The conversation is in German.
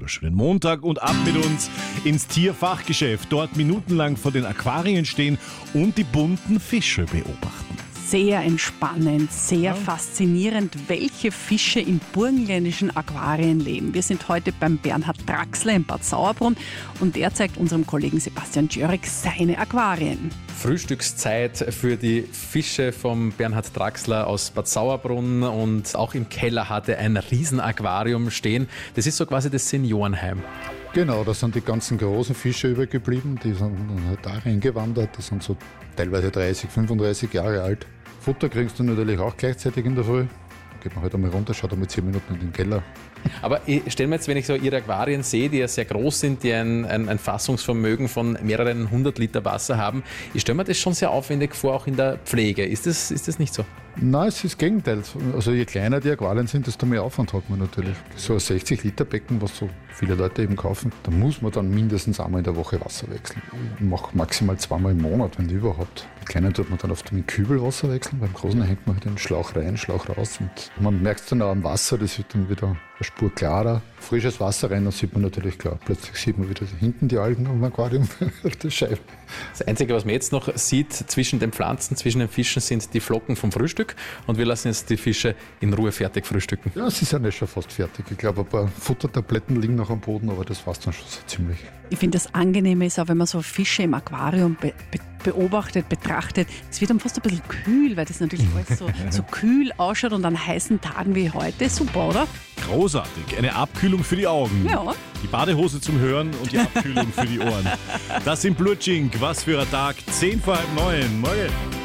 wunderschönen Montag und ab mit uns ins Tierfachgeschäft. Dort minutenlang vor den Aquarien stehen und die bunten Fische beobachten. Sehr entspannend, sehr faszinierend, welche Fische in burgenländischen Aquarien leben. Wir sind heute beim Bernhard Draxler in Bad Sauerbrunn und der zeigt unserem Kollegen Sebastian Djörek seine Aquarien. Frühstückszeit für die Fische vom Bernhard Draxler aus Bad Sauerbrunn und auch im Keller hat er ein Riesenaquarium stehen. Das ist so quasi das Seniorenheim. Genau, da sind die ganzen großen Fische übergeblieben, die sind dann halt da reingewandert, die sind so teilweise 30, 35 Jahre alt. Futter kriegst du natürlich auch gleichzeitig in der Früh. Geht man halt einmal runter, schaut einmal 10 Minuten in den Keller. Aber ich stelle mir jetzt, wenn ich so Ihre Aquarien sehe, die ja sehr groß sind, die ein Fassungsvermögen von mehreren 100 Liter Wasser haben, ich stelle mir das schon sehr aufwendig vor, auch in der Pflege. Ist das nicht so? Nein, es ist das Gegenteil. Also je kleiner die Aquarien sind, desto mehr Aufwand hat man natürlich. So ein 60-Liter-Becken, was so viele Leute eben kaufen, da muss man dann mindestens einmal in der Woche Wasser wechseln. Ich mache maximal 2-mal im Monat, wenn überhaupt. Die kleinen tut man dann oft mit Kübel Wasser wechseln, beim großen hängt man halt den Schlauch rein, Schlauch raus. Und man merkt es dann auch am Wasser, das wird dann wieder eine Spur klarer. Frisches Wasser rein, dann sieht man natürlich klar. Plötzlich sieht man wieder hinten die Algen am Aquarium auf der Scheibe. Das Einzige, was man jetzt noch sieht zwischen den Pflanzen, zwischen den Fischen, sind die Flocken vom Frühstück. Und wir lassen jetzt die Fische in Ruhe fertig frühstücken. Ja, sie sind ja schon fast fertig. Ich glaube, ein paar Futtertabletten liegen noch am Boden, aber das war's dann schon so ziemlich. Ich finde, das Angenehme ist auch, wenn man so Fische im Aquarium beobachtet, betrachtet, es wird dann fast ein bisschen kühl, weil das natürlich alles so kühl ausschaut und an heißen Tagen wie heute. Super, oder? Großartig. Eine Abkühlung für die Augen. Ja. Die Badehose zum Hören und die Abkühlung für die Ohren. Das sind Blutschink. Was für ein Tag. 8:50. Morgen.